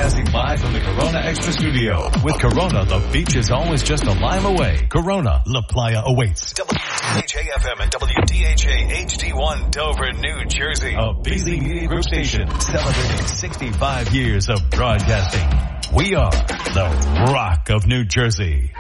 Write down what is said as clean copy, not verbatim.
Broadcasting live from the Corona Extra Studio. With Corona, the beach is always just a lime away. Corona, La Playa awaits. WDHA-FM and WDHA-HD1 Dover, New Jersey. A Beasley Media Group station celebrating 65 years of broadcasting. We are the Rock of New Jersey.